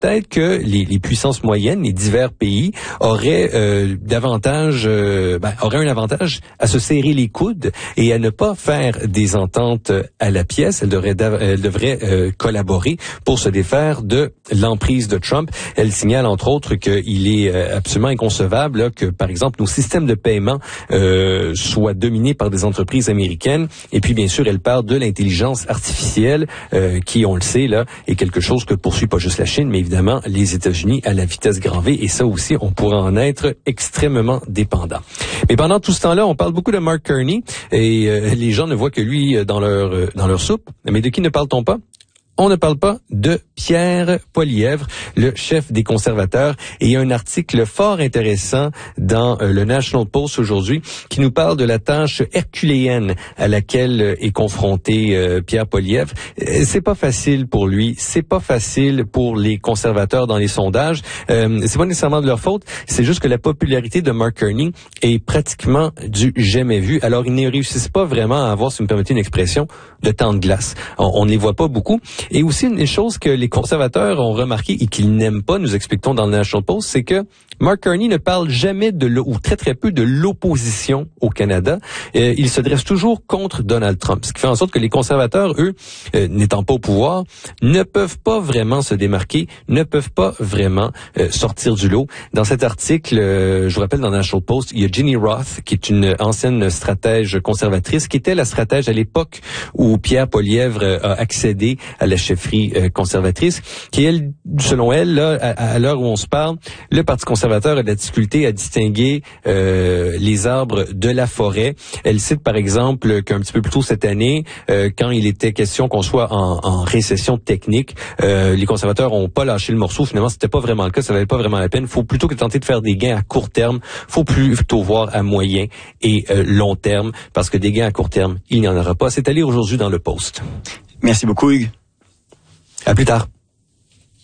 peut-être que les puissances moyennes, les divers pays, auraient auraient un avantage à se serrer les coudes et à ne pas faire des ententes à la pièce. Elles devraient collaborer pour se défaire de l'emprise de Trump. Elle signale entre autres qu'il est absolument inconcevable là, que, par exemple, nos systèmes de paiement soient dominés par des entreprises américaines. Et puis, bien sûr, elle parle de l'intelligence artificielle qui, on le sait, là, est quelque chose que poursuit pas juste la Chine, mais évidemment les États-Unis à la vitesse grand V. Et ça aussi, on pourra en être extrêmement dépendant. Mais pendant tout ce temps-là, on parle beaucoup de Mark Carney et les gens ne voient que lui dans leur soupe. Mais de qui ne parle-t-on pas? On ne parle pas de Pierre Poilievre, le chef des conservateurs. Et il y a un article fort intéressant dans le National Post aujourd'hui qui nous parle de la tâche herculéenne à laquelle est confronté Pierre Poilievre. C'est pas facile pour lui, c'est pas facile pour les conservateurs dans les sondages. C'est pas nécessairement de leur faute, c'est juste que la popularité de Mark Carney est pratiquement du jamais vu. Alors ils ne réussissent pas vraiment à avoir, si vous me permettez une expression, de temps de glace. On ne les voit pas beaucoup. Et aussi, une des choses que les conservateurs ont remarqué et qu'ils n'aiment pas, nous expliquons dans le National Post, c'est que Mark Carney ne parle jamais ou très très peu de l'opposition au Canada. Il se dresse toujours contre Donald Trump, ce qui fait en sorte que les conservateurs, eux, n'étant pas au pouvoir, ne peuvent pas vraiment se démarquer, ne peuvent pas vraiment sortir du lot. Dans cet article, je vous rappelle, dans le National Post, il y a Ginny Roth, qui est une ancienne stratège conservatrice, qui était la stratège à l'époque où Pierre Poilievre a accédé à la chefferie conservatrice, qui, elle, selon elle, là, à l'heure où on se parle, le Parti conservateur a de la difficulté à distinguer les arbres de la forêt. Elle cite, par exemple, qu'un petit peu plus tôt cette année, quand il était question qu'on soit en récession technique, les conservateurs ont pas lâché le morceau. Finalement, c'était pas vraiment le cas, ça valait pas vraiment la peine. Faut plutôt que tenter de faire des gains à court terme, faut plutôt voir à moyen et long terme, parce que des gains à court terme, il n'y en aura pas. C'est à lire aujourd'hui dans le Post. Merci beaucoup, Hugues. À plus tard.